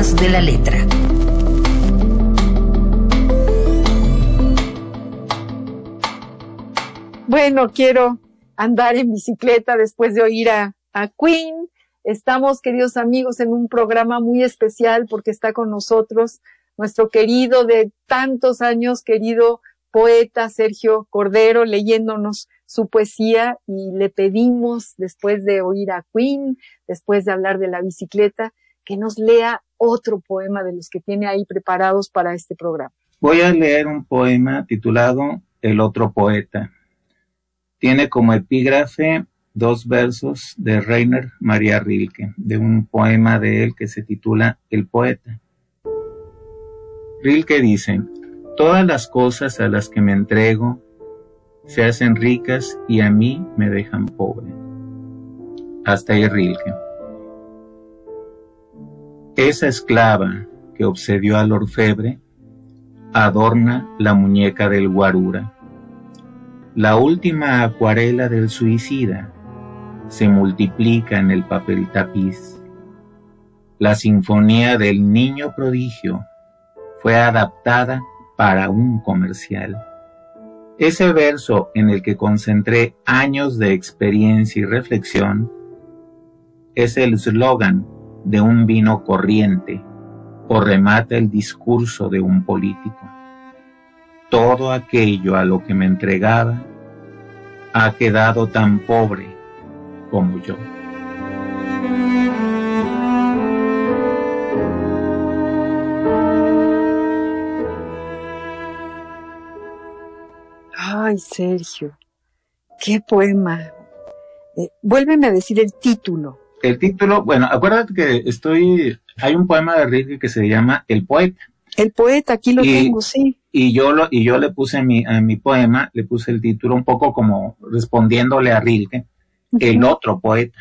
compás de la letra. Bueno, quiero andar en bicicleta después de oír a Queen. Estamos, queridos amigos, en un programa muy especial porque está con nosotros nuestro querido de tantos años, querido poeta Sergio Cordero, leyéndonos su poesía, y le pedimos, después de oír a Queen, después de hablar de la bicicleta, que nos lea otro poema de los que tiene ahí preparados para este programa. Voy a leer un poema titulado El otro poeta. Tiene como epígrafe 2 versos de Rainer Maria Rilke, de un poema de él que se titula El poeta. Rilke dice: todas las cosas a las que me entrego se hacen ricas y a mí me dejan pobre. Hasta ahí Rilke. Esa esclava que obsedió al orfebre adorna la muñeca del guarura. La última acuarela del suicida se multiplica en el papel tapiz. La sinfonía del niño prodigio fue adaptada para un comercial. Ese verso en el que concentré años de experiencia y reflexión es el eslogan de un vino corriente o remata el discurso de un político. Todo aquello a lo que me entregaba ha quedado tan pobre como yo. Ay, Sergio, qué poema. Vuélveme a decir el título. El título, bueno, acuérdate que hay un poema de Rilke que se llama El poeta. El poeta, aquí lo tengo, sí. Y yo le puse a mi poema, le puse el título un poco como respondiéndole a Rilke, El otro poeta.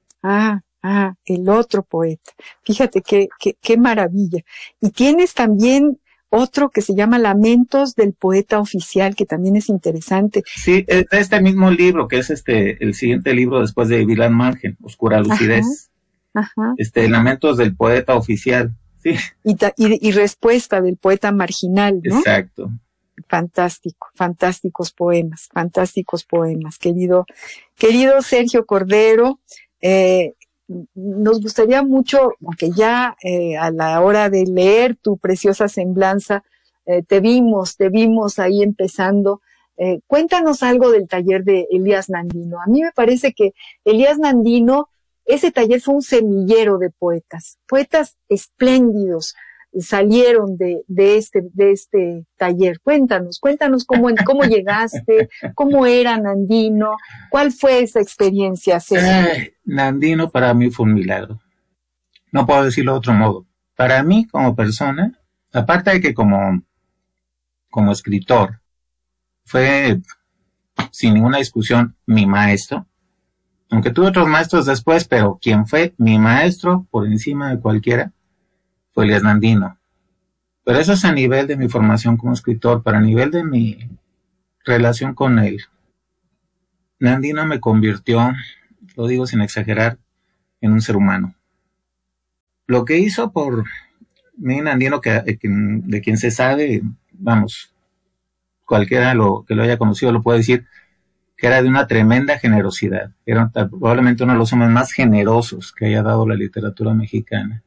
El otro poeta. Fíjate qué maravilla. Y tienes también otro que se llama Lamentos del poeta oficial, que también es interesante. Sí, es de este mismo libro, que es el siguiente libro después de Vivir al margen, Oscura lucidez. Ajá. Lamentos del poeta oficial. Sí. Y respuesta del poeta marginal, ¿no? Exacto. Fantástico, fantásticos poemas, querido Sergio Cordero. Nos gustaría mucho, aunque ya a la hora de leer tu preciosa semblanza, te vimos ahí empezando. Cuéntanos algo del taller de Elías Nandino. A mí me parece que Elías Nandino, ese taller fue un semillero de poetas espléndidos salieron de este taller. Cuéntanos cómo llegaste, cómo era Nandino, cuál fue esa experiencia. Nandino para mí fue un milagro. No puedo decirlo de otro modo. Para mí como persona, aparte de que como escritor, fue sin ninguna discusión mi maestro, aunque tuve otros maestros después, pero quien fue mi maestro por encima de cualquiera fue Elías Nandino. Pero eso es a nivel de mi formación como escritor. Para nivel de mi relación con él, Nandino me convirtió, lo digo sin exagerar, en un ser humano. Lo que hizo por mí Nandino, de quien se sabe, vamos, cualquiera que lo haya conocido lo puede decir, que era de una tremenda generosidad. Era probablemente uno de los hombres más generosos que haya dado la literatura mexicana.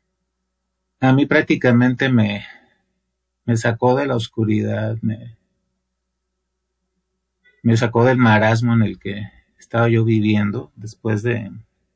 A mí prácticamente me sacó de la oscuridad, me sacó del marasmo en el que estaba yo viviendo después de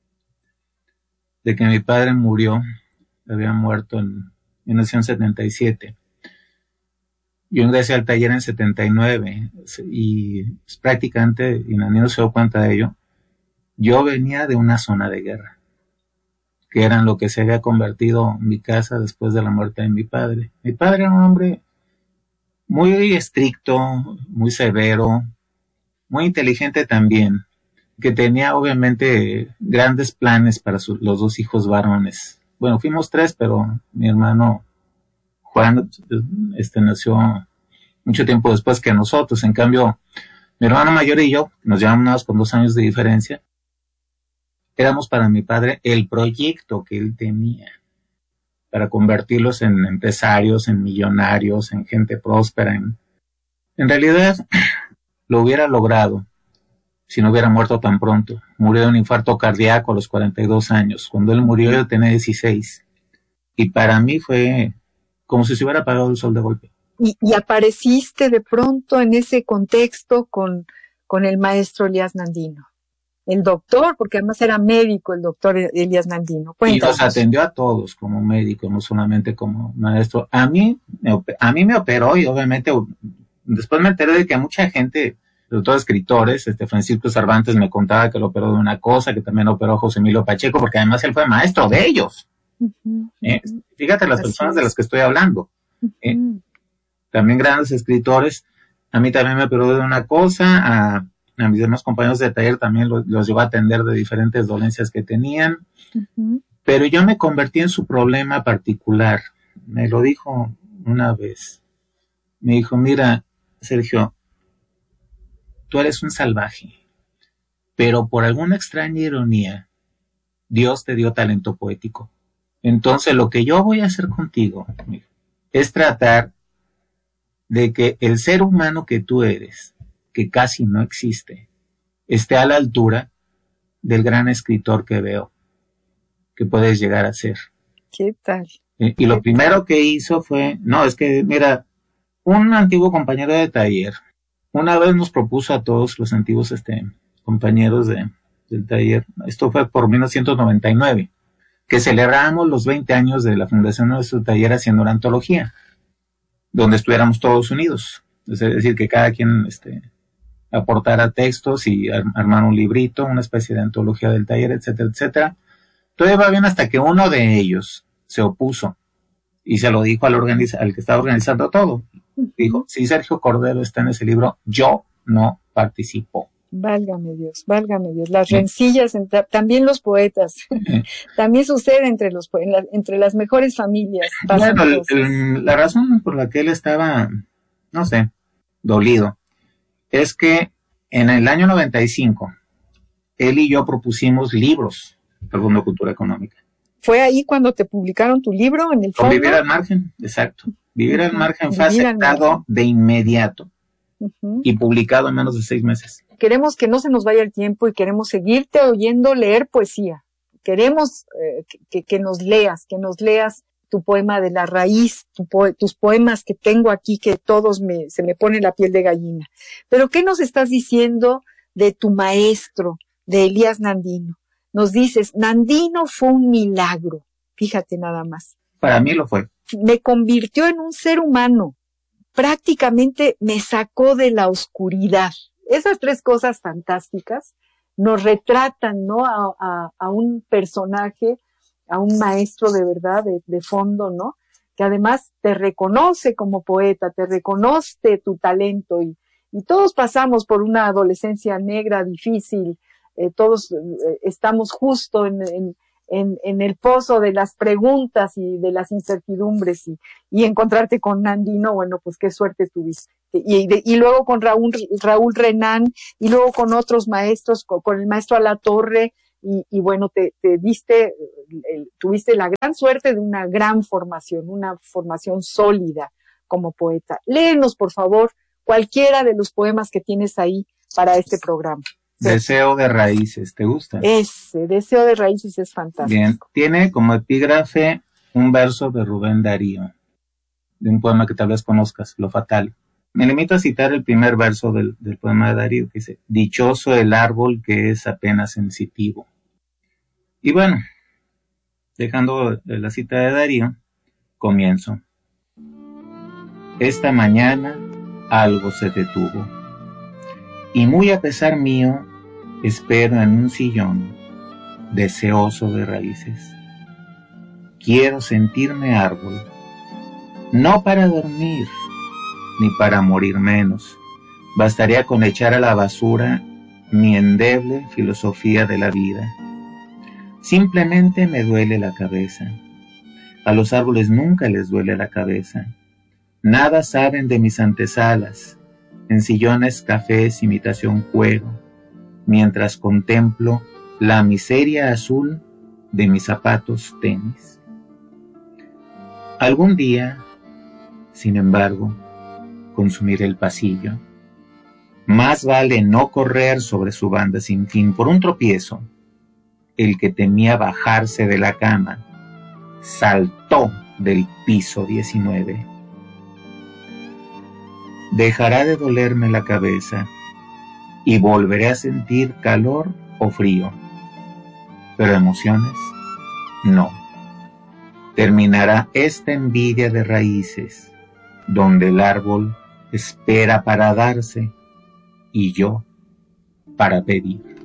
que mi padre murió. Había muerto en 1977. Yo ingresé al taller en 79 y prácticamente, y Nandino se dio cuenta de ello, yo venía de una zona de guerra, que era en lo que se había convertido mi casa después de la muerte de mi padre. Mi padre era un hombre muy estricto, muy severo, muy inteligente también, que tenía obviamente grandes planes para los 2 hijos varones. Bueno, fuimos 3, pero mi hermano Juan nació mucho tiempo después que nosotros. En cambio, mi hermano mayor y yo, nos llevamos con 2 años de diferencia, éramos para mi padre el proyecto que él tenía. para convertirlos en empresarios, en millonarios, en gente próspera. En realidad, lo hubiera logrado si no hubiera muerto tan pronto. Murió de un infarto cardíaco a los 42 años. Cuando él murió yo tenía 16. Y para mí fue como si se hubiera apagado el sol de golpe. Y apareciste de pronto en ese contexto con el maestro Elías Nandino. El doctor, porque además era médico el doctor Elías Nandino. Cuéntanos. Y nos atendió a todos como médico, no solamente como maestro. A mí me operó y obviamente después me enteré de que a mucha gente, sobre todo escritores, Francisco Cervantes me contaba que lo operó de una cosa, que también operó a José Emilio Pacheco, porque además él fue maestro de ellos. Fíjate las personas de las que estoy hablando. También grandes escritores. A mí también me operó de una cosa, a mis demás compañeros de taller también los llevó a atender de diferentes dolencias que tenían. Pero yo me convertí en su problema particular. Me lo dijo una vez. Me dijo, mira, Sergio, tú eres un salvaje, pero por alguna extraña ironía, Dios te dio talento poético. Entonces lo que yo voy a hacer contigo es tratar de que el ser humano que tú eres, que casi no existe, esté a la altura del gran escritor que veo que puedes llegar a ser. ¿Qué tal? Y lo primero que hizo fue, mira, un antiguo compañero de taller una vez nos propuso a todos los antiguos compañeros del taller, esto fue por 1999, que celebramos los 20 años de la fundación de nuestro taller haciendo una antología, donde estuviéramos todos unidos. Es decir, que cada quien aportara textos y armar un librito, una especie de antología del taller, etcétera, etcétera. Todo iba bien hasta que uno de ellos se opuso y se lo dijo al que estaba organizando todo. Dijo, si Sergio Cordero está en ese libro, yo no participo. Válgame Dios, las rencillas, también los poetas, también sucede entre las mejores familias. Bueno, la razón por la que él estaba, no sé, dolido, es que en el año 95, él y yo propusimos libros del Fondo de Cultura Económica. ¿Fue ahí cuando te publicaron tu libro en el fondo? Con Vivir al Margen, exacto. Vivir al Margen fue aceptado de inmediato y publicado en menos de 6 meses. Queremos que no se nos vaya el tiempo y queremos seguirte oyendo leer poesía. Queremos que nos leas tu poema de la raíz, tus poemas que tengo aquí, que todos se me pone la piel de gallina. Pero ¿qué nos estás diciendo de tu maestro, de Elías Nandino? Nos dices, Nandino fue un milagro. Fíjate nada más. Para mí lo fue. Me convirtió en un ser humano. Prácticamente me sacó de la oscuridad. Esas 3 cosas fantásticas nos retratan, ¿no? A un personaje, a un maestro de verdad, de fondo, ¿no? Que además te reconoce como poeta, te reconoce tu talento y todos pasamos por una adolescencia negra, difícil, todos estamos justo en el pozo de las preguntas y de las incertidumbres y encontrarte con Nandino, bueno, pues qué suerte tuviste. Y luego con Raúl Renán y luego con otros maestros, con el maestro Alatorre y bueno, tuviste la gran suerte de una gran formación, una formación sólida como poeta. Léenos, por favor, cualquiera de los poemas que tienes ahí para este programa. Deseo de Raíces, ¿te gusta? Ese, Deseo de Raíces es fantástico. Bien, tiene como epígrafe un verso de Rubén Darío, de un poema que tal vez conozcas, Lo Fatal. Me limito a citar el primer verso del poema de Darío, que dice, dichoso el árbol que es apenas sensitivo. Y bueno, dejando la cita de Darío, comienzo. Esta mañana algo se detuvo, y muy a pesar mío, espero en un sillón, deseoso de raíces. Quiero sentirme árbol, no para dormir, ni para morir menos. Bastaría con echar a la basura mi endeble filosofía de la vida. Simplemente me duele la cabeza. A los árboles nunca les duele la cabeza. Nada saben de mis antesalas, en sillones cafés imitación cuero, mientras contemplo la miseria azul de mis zapatos tenis. Algún día, sin embargo, consumiré el pasillo. Más vale no correr sobre su banda sin fin por un tropiezo. El que temía bajarse de la cama saltó del piso 19. Dejará de dolerme la cabeza y volveré a sentir calor o frío, pero emociones no. Terminará esta envidia de raíces, donde el árbol espera para darse y yo para pedir.